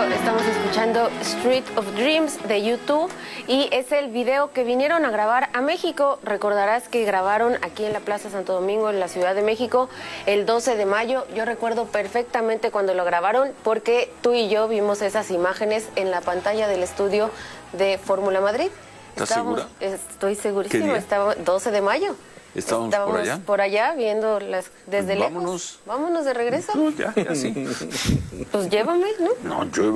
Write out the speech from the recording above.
estamos escuchando Street of Dreams de U2 y es el video que vinieron a grabar a México. Recordarás que grabaron aquí en la Plaza Santo Domingo, en la Ciudad de México, el 12 de mayo. Yo recuerdo perfectamente cuando lo grabaron porque tú y yo vimos esas imágenes en la pantalla del estudio de Fórmula Madrid. ¿Estás segura? Estoy segurísima, estaba 12 de mayo. Estábamos por allá viendo desde lejos. Vámonos de regreso. No, ya sí. Pues llévame, ¿no? No, yo